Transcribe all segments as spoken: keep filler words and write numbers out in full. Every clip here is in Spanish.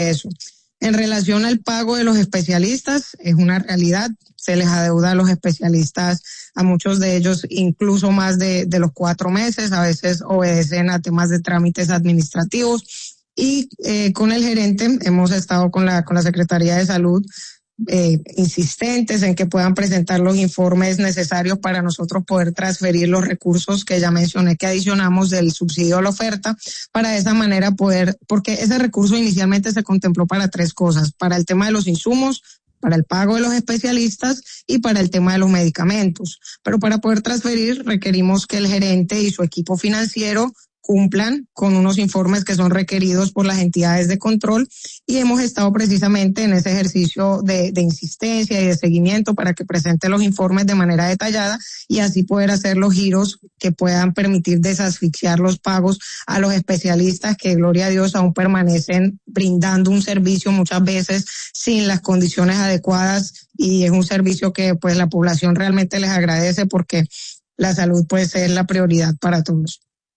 eso. En relación al pago de los especialistas, es una realidad, se les adeuda a los especialistas, a muchos de ellos incluso más de, de los cuatro meses, a veces obedecen a temas de trámites administrativos, y eh, con el gerente hemos estado con la, con la Secretaría de Salud Eh, insistentes en que puedan presentar los informes necesarios para nosotros poder transferir los recursos que ya mencioné que adicionamos del subsidio a la oferta, para de esa manera poder, porque ese recurso inicialmente se contempló para tres cosas: para el tema de los insumos, para el pago de los especialistas y para el tema de los medicamentos. Pero para poder transferir requerimos que el gerente y su equipo financiero cumplan con unos informes que son requeridos por las entidades de control, y hemos estado precisamente en ese ejercicio de, de insistencia y de seguimiento para que presente los informes de manera detallada y así poder hacer los giros que puedan permitir desasfixiar los pagos a los especialistas que, gloria a Dios, aún permanecen brindando un servicio muchas veces sin las condiciones adecuadas, y es un servicio que pues la población realmente les agradece porque la salud pues es la prioridad para todos.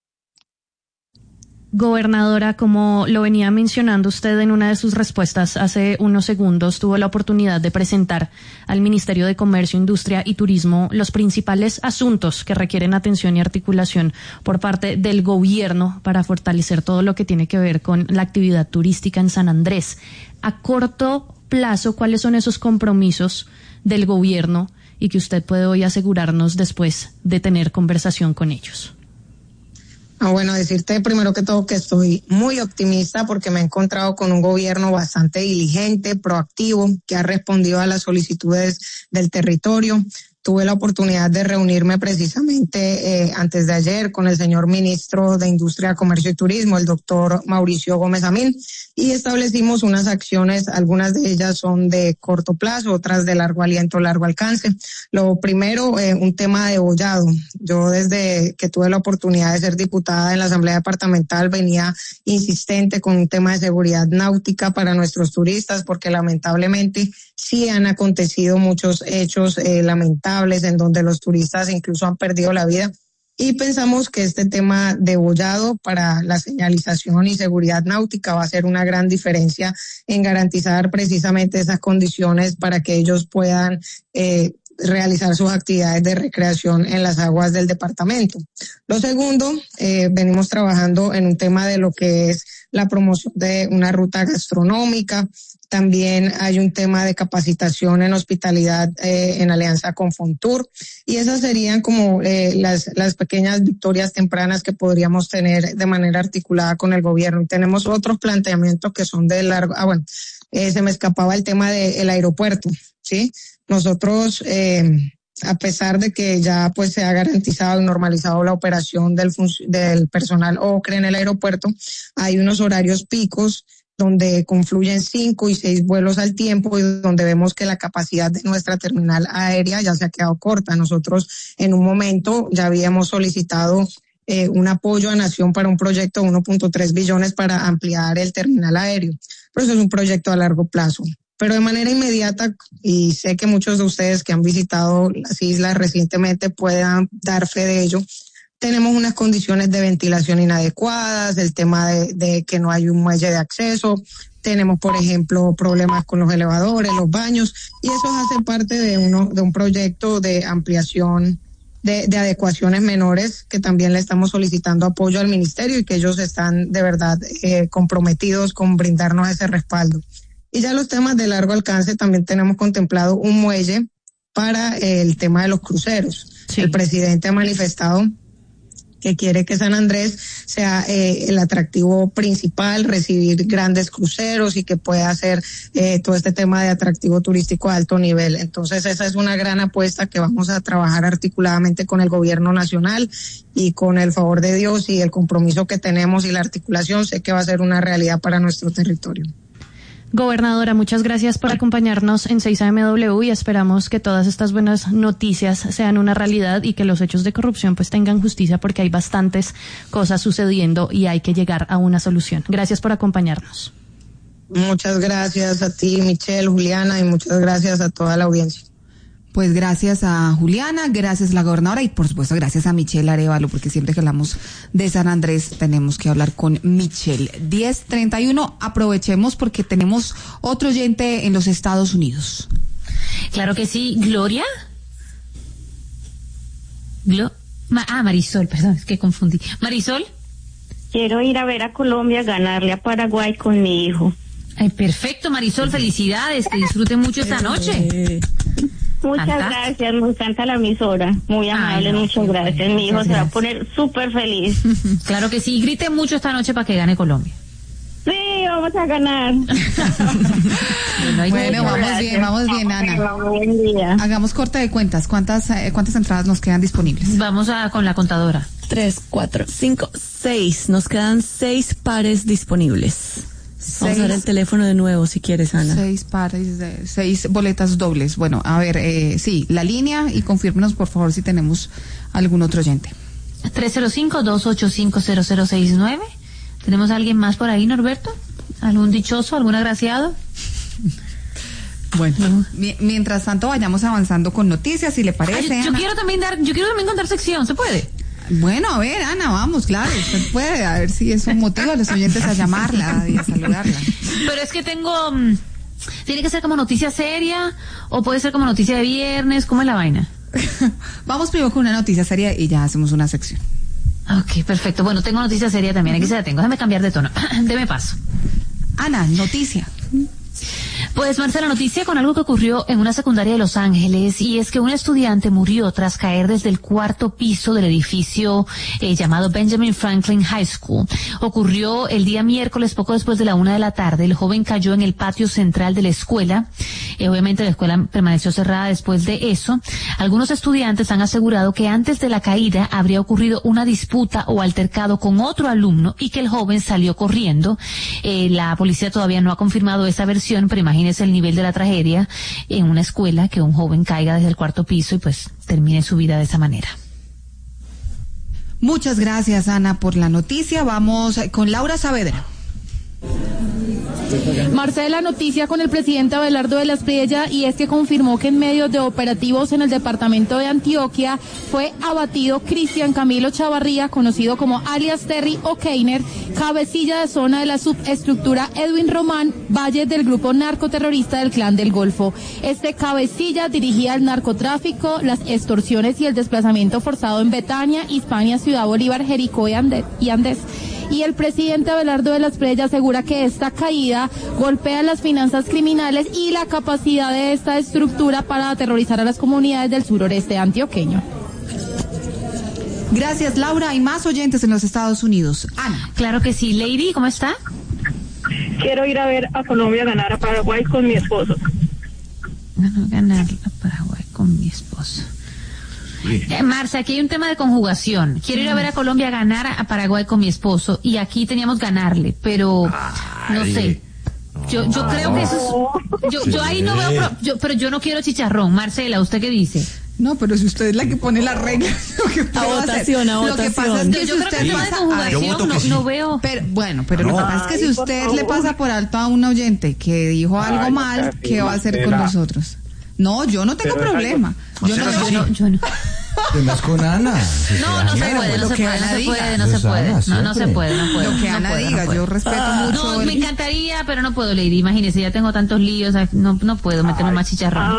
Gobernadora, como lo venía mencionando usted en una de sus respuestas hace unos segundos, tuvo la oportunidad de presentar al Ministerio de Comercio, Industria y Turismo los principales asuntos que requieren atención y articulación por parte del gobierno para fortalecer todo lo que tiene que ver con la actividad turística en San Andrés. A corto plazo, ¿cuáles son esos compromisos del gobierno y que usted puede hoy asegurarnos después de tener conversación con ellos? Ah, bueno, decirte primero que todo que estoy muy optimista porque me he encontrado con un gobierno bastante diligente, proactivo, que ha respondido a las solicitudes del territorio. Tuve la oportunidad de reunirme precisamente eh, antes de ayer con el señor ministro de Industria, Comercio y Turismo, el doctor Mauricio Gómez Amín, y establecimos unas acciones, algunas de ellas son de corto plazo, otras de largo aliento, largo alcance. Lo primero, eh, un tema de bollado. Yo desde que tuve la oportunidad de ser diputada en la Asamblea Departamental venía insistente con un tema de seguridad náutica para nuestros turistas, porque lamentablemente sí han acontecido muchos hechos eh, lamentables en donde los turistas incluso han perdido la vida, y pensamos que este tema de bollado para la señalización y seguridad náutica va a ser una gran diferencia en garantizar precisamente esas condiciones para que ellos puedan eh, realizar sus actividades de recreación en las aguas del departamento. Lo segundo, eh, venimos trabajando en un tema de lo que es la promoción de una ruta gastronómica. También hay un tema de capacitación en hospitalidad eh, en alianza con Fontur, y esas serían como eh, las, las pequeñas victorias tempranas que podríamos tener de manera articulada con el gobierno. Y tenemos otros planteamientos que son de largo, ah bueno, eh, se me escapaba el tema del aeropuerto, ¿sí? Nosotros, eh, a pesar de que ya pues se ha garantizado y normalizado la operación del, del personal OCRE en el aeropuerto, hay unos horarios picos donde confluyen cinco y seis vuelos al tiempo y donde vemos que la capacidad de nuestra terminal aérea ya se ha quedado corta. Nosotros en un momento ya habíamos solicitado eh, un apoyo a Nación para un proyecto de uno punto tres billones para ampliar el terminal aéreo, pero eso es un proyecto a largo plazo. Pero de manera inmediata, y sé que muchos de ustedes que han visitado las islas recientemente puedan dar fe de ello, tenemos unas condiciones de ventilación inadecuadas, el tema de, de que no hay un muelle de acceso, tenemos, por ejemplo, problemas con los elevadores, los baños, y eso hace parte de uno de un proyecto de ampliación de, de adecuaciones menores que también le estamos solicitando apoyo al ministerio y que ellos están de verdad eh, comprometidos con brindarnos ese respaldo. Y ya los temas de largo alcance, también tenemos contemplado un muelle para eh, el tema de los cruceros. Sí. El presidente ha manifestado que quiere que San Andrés sea eh, el atractivo principal, recibir grandes cruceros y que pueda hacer eh, todo este tema de atractivo turístico a alto nivel. Entonces esa es una gran apuesta que vamos a trabajar articuladamente con el gobierno nacional, y con el favor de Dios y el compromiso que tenemos y la articulación, sé que va a ser una realidad para nuestro territorio. Gobernadora, muchas gracias por acompañarnos en seis A M W y esperamos que todas estas buenas noticias sean una realidad y que los hechos de corrupción pues tengan justicia, porque hay bastantes cosas sucediendo y hay que llegar a una solución. Gracias por acompañarnos. Muchas gracias a ti, Michelle, Juliana, y muchas gracias a toda la audiencia. Pues gracias a Juliana, gracias a la gobernadora y por supuesto gracias a Michelle Arévalo, porque siempre que hablamos de San Andrés tenemos que hablar con Michelle. diez treinta y uno, aprovechemos porque tenemos otro oyente en los Estados Unidos. Claro que sí, Gloria. Glo Ma ah, Marisol, perdón, es que confundí. Marisol. Quiero ir a ver a Colombia, ganarle a Paraguay con mi hijo. Ay, perfecto, Marisol, felicidades, que disfruten mucho esta noche. Muchas Fantástico. Gracias, me encanta la emisora, muy amable, Ay, no, muchas gracias. Mi hijo se va a poner súper feliz. Claro que sí, grite mucho esta noche para que gane Colombia. Sí, vamos a ganar. bueno, bueno vamos gracias. bien, vamos bien, Ana. Buen día. Hagamos corte de cuentas, ¿cuántas eh, cuántas entradas nos quedan disponibles? Vamos a con la contadora. Tres, cuatro, cinco, seis, nos quedan seis pares disponibles. Seis, Vamos a ver el teléfono de nuevo si quieres, Ana. Seis pares de seis boletas dobles. Bueno, a ver, eh, sí, la línea y confírmenos por favor si tenemos algún otro oyente. tres cero cinco, dos ocho cinco, cero cero seis nueve. ¿Tenemos a alguien más por ahí, Norberto? ¿Algún dichoso, algún agraciado? Bueno, uh-huh. mi, mientras tanto vayamos avanzando con noticias, si le parece. Ay, yo Ana. quiero también dar, yo quiero también contar sección, ¿se puede? Bueno, a ver, Ana, vamos, claro, usted puede, a ver si es un motivo a los oyentes a llamarla y a saludarla. Pero es que tengo, um, tiene que ser como noticia seria o puede ser como noticia de viernes, ¿cómo es la vaina? Vamos primero con una noticia seria y ya hacemos una sección. Ok, perfecto. Bueno, tengo noticia seria también, aquí se la tengo. Déjame cambiar de tono. Deme paso. Ana, noticia. Pues, Marcela, noticia con algo que ocurrió en una secundaria de Los Ángeles, y es que un estudiante murió tras caer desde el cuarto piso del edificio eh, llamado Benjamin Franklin High School. Ocurrió el día miércoles, poco después de la una de la tarde. El joven cayó en el patio central de la escuela. Eh, obviamente la escuela permaneció cerrada después de eso. Algunos estudiantes han asegurado que antes de la caída habría ocurrido una disputa o altercado con otro alumno y que el joven salió corriendo. Eh, la policía todavía no ha confirmado esa versión, pero imagínense el nivel de la tragedia en una escuela, que un joven caiga desde el cuarto piso y pues termine su vida de esa manera. Muchas gracias, Ana, por la noticia. Vamos con Laura Saavedra. Marcela, noticia con el presidente Abelardo de la Espriella, y es que confirmó que en medio de operativos en el departamento de Antioquia fue abatido Cristian Camilo Chavarría, conocido como alias Terry O'Keiner, cabecilla de zona de la subestructura Edwin Román Valle del grupo narcoterrorista del Clan del Golfo. Este cabecilla dirigía el narcotráfico, las extorsiones y el desplazamiento forzado en Betania, Hispania, Ciudad Bolívar, Jericó y Andés. Y el presidente Abelardo de la Espriella asegura que esta caída golpea las finanzas criminales y la capacidad de esta estructura para aterrorizar a las comunidades del suroreste antioqueño. Gracias, Laura. Hay más oyentes en los Estados Unidos. Ana. Claro que sí. Lady, ¿cómo está? Quiero ir a ver a Colombia ganar a Paraguay con mi esposo. Bueno, ganar a Paraguay con mi esposo. Eh, Marcia, aquí hay un tema de conjugación. Quiero ir a ver a Colombia ganar a Paraguay con mi esposo, y aquí teníamos ganarle, pero no sé. Yo yo creo que eso es, yo yo ahí no veo, pro, yo, pero yo no quiero chicharrón. Marcela, ¿usted qué dice? No, pero si usted es la que pone las reglas, lo que a votación, a votación. Lo que pasa es que yo si creo usted que pasa, de conjugación no, sí. no veo. Pero, bueno, pero no. lo que pasa es que si usted le pasa por alto a un oyente que dijo algo Ay, mal, casi, ¿qué va a hacer Marcela. con nosotros? No, yo no tengo Pero problema. Yo no, yo no, yo no. Además con Ana. No, no se puede, no se puede, no se puede, no se puede, no, no se puede, no puede. Lo que Ana diga, yo respeto mucho. No, me encantaría, pero no puedo, Lady. Imagínese, ya tengo tantos líos, no, no puedo meterme más chicharrón.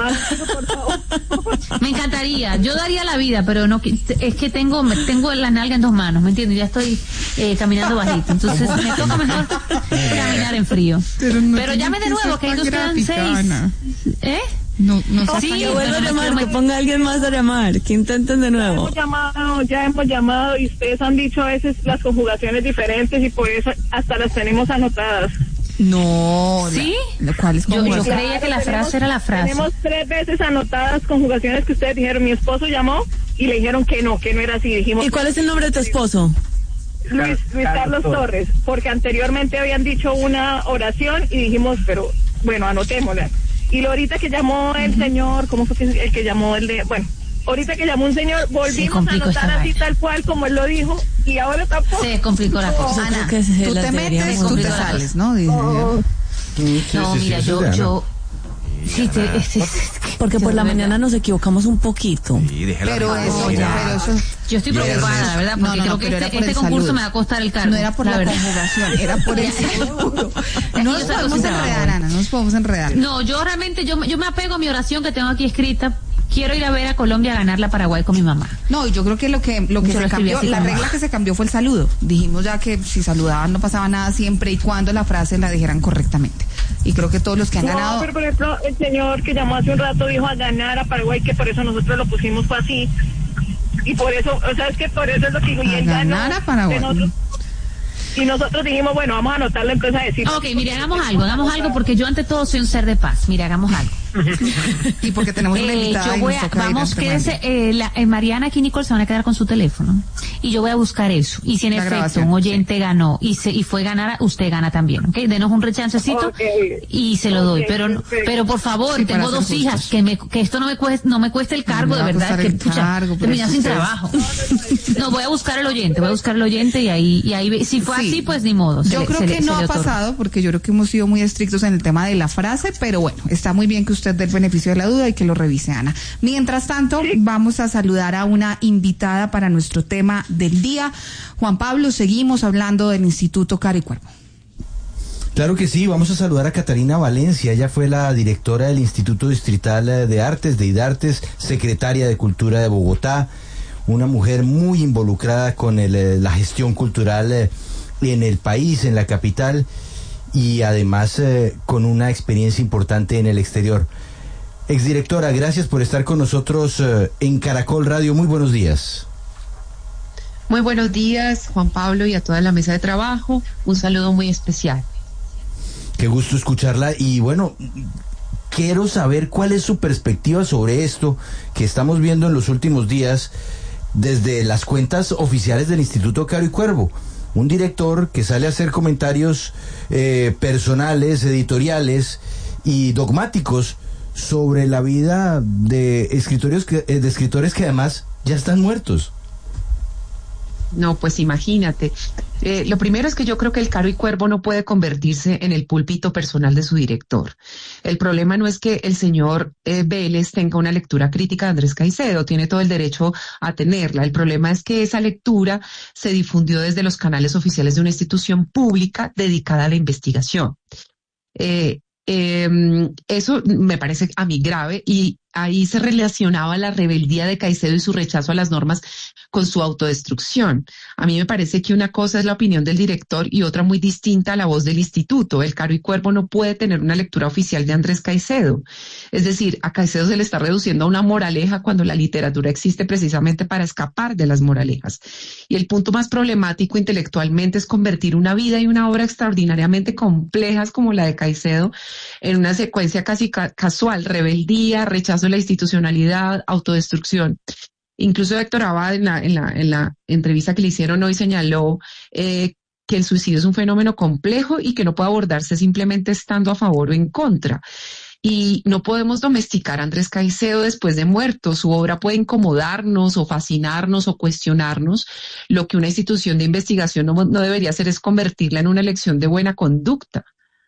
Me encantaría, yo daría la vida, pero no, es que tengo, tengo la nalga en dos manos, ¿me entiendes? Ya estoy eh, caminando bajito, entonces me toca mejor caminar en frío. Pero, no pero llame de nuevo, que ahí nos quedan seis. Ana. ¿Eh? No, no sí, que vuelva a llamar, que ponga a alguien más a llamar, que intenten de nuevo. Ya hemos llamado, ya hemos llamado y ustedes han dicho a veces las conjugaciones diferentes y por eso hasta las tenemos anotadas. No. ¿Sí? La, ¿cuál es yo, yo conjugación? creía que la frase era la frase. Tenemos tres veces anotadas conjugaciones que ustedes dijeron. Mi esposo llamó y le dijeron que no, que no era así. Dijimos. ¿Y cuál es el nombre de tu esposo? Luis, Luis Carlos Torres, porque anteriormente habían dicho una oración y dijimos, pero bueno, anotémosla. Y lo ahorita que llamó el señor, ¿cómo fue que el que llamó el de, bueno, ahorita que llamó un señor, volvimos a anotar así tal cual como él lo dijo, y ahora tampoco. Se complicó la cosa. Ana, que tú te metes, tú te sales, ¿no? Dice, oh. No, mira, yo, yo, Sí, te, es, es, es porque por la mañana nos equivocamos un poquito. Sí, déjela Pero eso, ya, pero eso. Yo estoy preocupada, la verdad, porque No, no, no, creo pero que era este, por este el concurso saludo. me va a costar el cargo. No era por la, verdad. conjugación, era por el saludo. No nos Yo salgo podemos sin trabajo. enredar, Ana, no nos podemos enredar. No, yo realmente, yo, yo me apego a mi oración que tengo aquí escrita. Quiero ir a ver a Colombia a ganar la Paraguay con mi mamá. No, y yo creo que lo que lo que Yo se lo escribí cambió, así la como- regla que se cambió fue el saludo. Dijimos ya que si saludaban no pasaba nada siempre y cuando la frase la dijeran correctamente. Y creo que todos los que han No, ganado. pero por ejemplo, el señor que llamó hace un rato dijo a ganar a Paraguay, que por eso nosotros lo pusimos fue así. Y por eso, o sea, es que por eso es lo que digo. Y A él ganó, ganar a Paraguay. de nosotros- y nosotros dijimos, bueno, vamos a anotarlo, entonces a decir. Ok, mire, hagamos algo, hagamos algo, porque yo ante todo soy un ser de paz. Mire, hagamos algo. Y porque tenemos una Eh, invitada yo y voy nos a, toca ir vamos, a este quédese, eh, la, eh, Mariana aquí y Nicole se van a quedar con su teléfono. Y yo voy a buscar eso. Y si en La efecto grabación, un oyente ganó y se y fue ganar, usted gana también, ¿ok? Denos un rechancecito Ok. y se lo doy. Ok, Pero, perfecto. pero por favor, Sí, para tengo ser dos hijas, justos. que me, que esto no me cueste, no me cueste el cargo, me de va a verdad, costar que el pucha, cargo, pero terminas si sin ustedes- trabajo. No, voy a buscar el oyente, voy a buscar el oyente y ahí, y ahí, ve- si fue Sí. así, pues ni modo. se Yo le- creo se le- que se no le ha otorga. pasado porque yo creo que hemos sido muy estrictos en el tema de la frase, pero bueno, está muy bien que usted dé el beneficio de la duda y que lo revise, Ana. Mientras tanto, vamos a saludar a una invitada para nuestro tema del día. Juan Pablo, seguimos hablando del Instituto Caro y Cuervo. Claro que sí, vamos a saludar a Catarina Valencia. Ella fue la directora del Instituto Distrital de Artes, de IDARTES, secretaria de Cultura de Bogotá, una mujer muy involucrada con el, eh, la gestión cultural eh, en el país, en la capital, y además eh, con una experiencia importante en el exterior. Exdirectora, gracias por estar con nosotros eh, en Caracol Radio. Muy buenos días. Muy buenos días, Juan Pablo, y a toda la mesa de trabajo. Un saludo muy especial. Qué gusto escucharla y bueno, quiero saber cuál es su perspectiva sobre esto que estamos viendo en los últimos días desde las cuentas oficiales del Instituto Caro y Cuervo. Un director que sale a hacer comentarios eh, personales, editoriales y dogmáticos sobre la vida de escritores que, eh, de escritores que además ya están muertos. No, pues imagínate. Eh, lo primero es que yo creo que el Caro y Cuervo no puede convertirse en el púlpito personal de su director. El problema no es que el señor eh, Vélez tenga una lectura crítica de Andrés Caicedo, tiene todo el derecho a tenerla. El problema es que esa lectura se difundió desde los canales oficiales de una institución pública dedicada a la investigación. Eh, eh, eso me parece a mí grave y ahí se relacionaba la rebeldía de Caicedo y su rechazo a las normas con su autodestrucción. A mí me parece que una cosa es la opinión del director y otra muy distinta a la voz del instituto. El Caro y Cuervo no puede tener una lectura oficial de Andrés Caicedo. Es decir, a Caicedo se le está reduciendo a una moraleja cuando la literatura existe precisamente para escapar de las moralejas. Y el punto más problemático intelectualmente es convertir una vida y una obra extraordinariamente complejas como la de Caicedo en una secuencia casi ca- casual, rebeldía, rechazo de la institucionalidad, autodestrucción. Incluso Héctor Abad en la, en la, en la entrevista que le hicieron hoy señaló eh, que el suicidio es un fenómeno complejo y que no puede abordarse simplemente estando a favor o en contra. Y no podemos domesticar a Andrés Caicedo después de muerto. Su obra puede incomodarnos o fascinarnos o cuestionarnos. Lo que una institución de investigación no, no debería hacer es convertirla en una lección de buena conducta.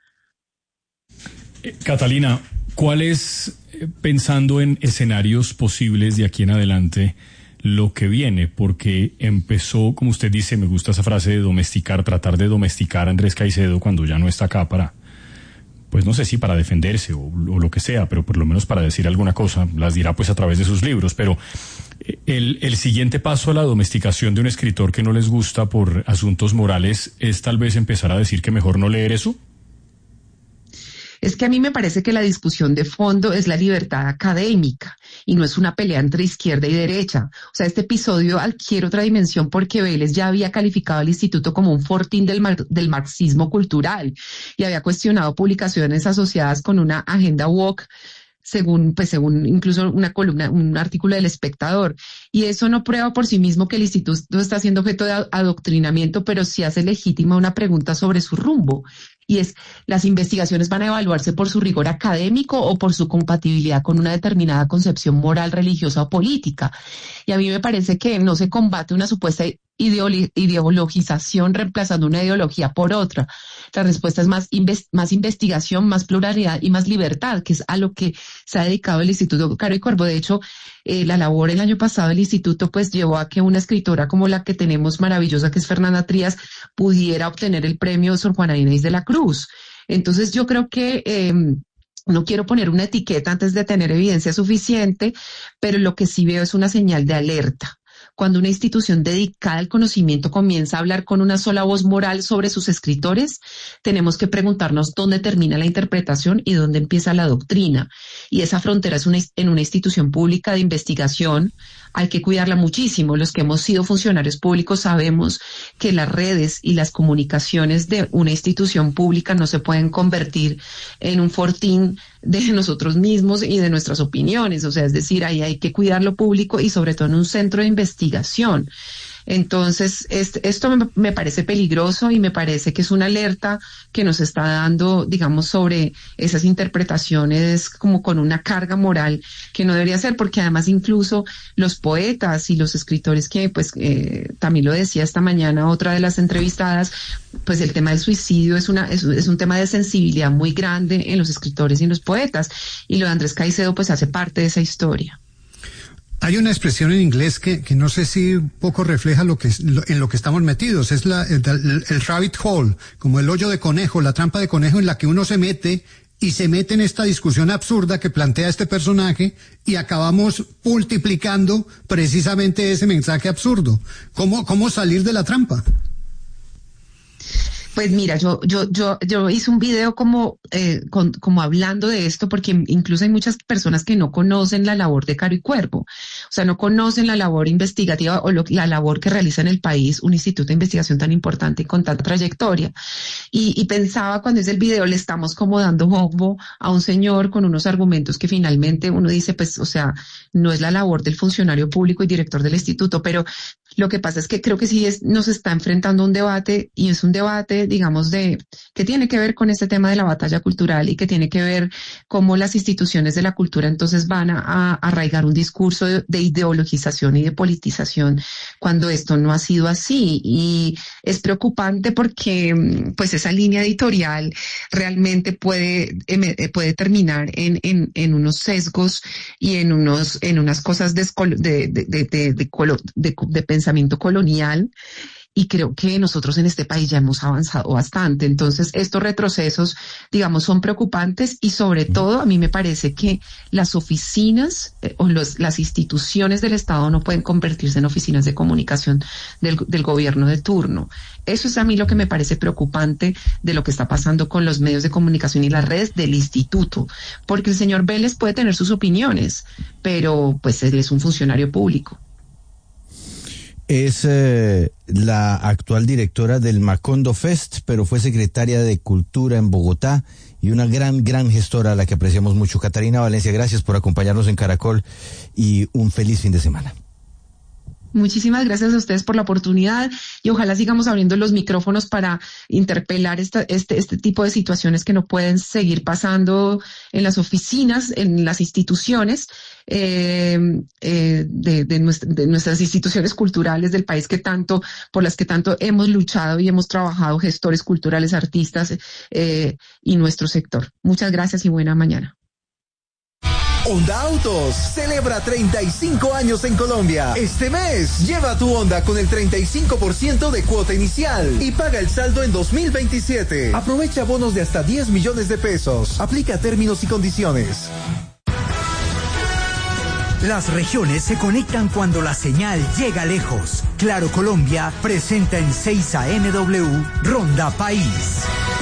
Catalina, ¿cuál es, eh, pensando en escenarios posibles de aquí en adelante, lo que viene? Porque empezó, como usted dice, me gusta esa frase de domesticar, tratar de domesticar a Andrés Caicedo cuando ya no está acá para, pues no sé si para defenderse o, o lo que sea, pero por lo menos para decir alguna cosa, las dirá pues a través de sus libros, pero el, el siguiente paso a la domesticación de un escritor que no les gusta por asuntos morales es tal vez empezar a decir que mejor no leer eso. Es que a mí me parece que la discusión de fondo es la libertad académica y no es una pelea entre izquierda y derecha. O sea, este episodio adquiere otra dimensión porque Vélez ya había calificado al instituto como un fortín del, mar del marxismo cultural y había cuestionado publicaciones asociadas con una agenda woke, según, pues según incluso una columna, un artículo del Espectador. Y eso no prueba por sí mismo que el instituto está siendo objeto de adoctrinamiento, pero sí hace legítima una pregunta sobre su rumbo. Y es, ¿las investigaciones van a evaluarse por su rigor académico o por su compatibilidad con una determinada concepción moral, religiosa o política? Y a mí me parece que no se combate una supuesta ideolo- ideologización reemplazando una ideología por otra. La respuesta es más, inves- más investigación, más pluralidad y más libertad, que es a lo que se ha dedicado el Instituto Caro y Cuervo. De hecho, eh, la labor el año pasado del instituto pues llevó a que una escritora como la que tenemos maravillosa, que es Fernanda Trías, pudiera obtener el premio Sor Juana Inés de la Cruz. Entonces yo creo que eh, no quiero poner una etiqueta antes de tener evidencia suficiente, pero lo que sí veo es una señal de alerta. Cuando una institución dedicada al conocimiento comienza a hablar con una sola voz moral sobre sus escritores, tenemos que preguntarnos dónde termina la interpretación y dónde empieza la doctrina. Y esa frontera es una, en una institución pública de investigación. Hay que cuidarla muchísimo. Los que hemos sido funcionarios públicos sabemos que las redes y las comunicaciones de una institución pública no se pueden convertir en un fortín de nosotros mismos y de nuestras opiniones. O sea, es decir, ahí hay que cuidar lo público y sobre todo en un centro de investigación. Entonces, este, esto me, me parece peligroso y me parece que es una alerta que nos está dando, digamos, sobre esas interpretaciones como con una carga moral que no debería ser, porque además incluso los poetas y los escritores que, pues, eh, también lo decía esta mañana otra de las entrevistadas, pues el tema del suicidio es una es, es un tema de sensibilidad muy grande en los escritores y en los poetas, y lo de Andrés Caicedo pues hace parte de esa historia. Hay una expresión en inglés que, que no sé si un poco refleja lo que lo, en lo que estamos metidos, es la, el, el, el rabbit hole, como el hoyo de conejo, la trampa de conejo en la que uno se mete y se mete en esta discusión absurda que plantea este personaje y acabamos multiplicando precisamente ese mensaje absurdo. ¿Cómo, cómo salir de la trampa? Pues mira, yo yo yo yo hice un video como eh, con, como hablando de esto, porque incluso hay muchas personas que no conocen la labor de Caro y Cuervo, o sea, no conocen la labor investigativa o lo, la labor que realiza en el país un instituto de investigación tan importante y con tanta trayectoria. Y, y pensaba cuando hice el video, le estamos como dando bombo a un señor con unos argumentos que finalmente uno dice, pues, o sea, no es la labor del funcionario público y director del instituto, pero lo que pasa es que creo que sí es, nos está enfrentando a un debate, y es un debate, digamos, de que tiene que ver con este tema de la batalla cultural y que tiene que ver cómo las instituciones de la cultura entonces van a, a arraigar un discurso de, de ideologización y de politización cuando esto no ha sido así. Y es preocupante porque pues esa línea editorial realmente puede, eh, puede terminar en, en, en unos sesgos y en unos, en unas cosas de, de, de, de, de, de, de, de pensamiento colonial. Y creo que nosotros en este país ya hemos avanzado bastante. Entonces, estos retrocesos, digamos, son preocupantes, y sobre todo a mí me parece que las oficinas eh, o los, las instituciones del Estado no pueden convertirse en oficinas de comunicación del, del gobierno de turno. Eso es a mí lo que me parece preocupante de lo que está pasando con los medios de comunicación y las redes del instituto, porque el señor Vélez puede tener sus opiniones, pero pues él es un funcionario público. Es eh, la actual directora del Macondo Fest, pero fue secretaria de Cultura en Bogotá y una gran, gran gestora a la que apreciamos mucho. Catarina Valencia, gracias por acompañarnos en Caracol y un feliz fin de semana. Muchísimas gracias a ustedes por la oportunidad, y ojalá sigamos abriendo los micrófonos para interpelar esta, este, este tipo de situaciones que no pueden seguir pasando en las oficinas, en las instituciones eh, eh, de, de, nuestra, de nuestras instituciones culturales del país, que tanto, por las que tanto hemos luchado y hemos trabajado gestores culturales, artistas eh, y nuestro sector. Muchas gracias y buena mañana. Honda Autos celebra treinta y cinco años en Colombia. Este mes, lleva tu Honda con el treinta y cinco por ciento de cuota inicial y paga el saldo en dos mil veintisiete. Aprovecha bonos de hasta diez millones de pesos. Aplica términos y condiciones. Las regiones se conectan cuando la señal llega lejos. Claro Colombia presenta en seis A M W Ronda País.